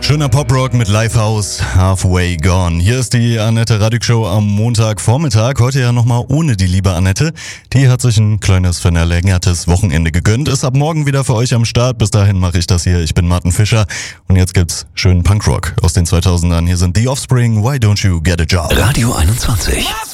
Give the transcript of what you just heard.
Schöner Poprock mit Lifehouse, Halfway Gone. Hier ist die Annette Radig-Show am Montagvormittag. Heute ja nochmal ohne die liebe Annette. Die hat sich ein kleines verlängertes Wochenende gegönnt. Ist ab morgen wieder für euch am Start. Bis dahin mache ich das hier. Ich bin Martin Fischer. Und jetzt gibt's schönen Punkrock aus den 2000ern. Hier sind The Offspring, Why Don't You Get a Job? Radio 21.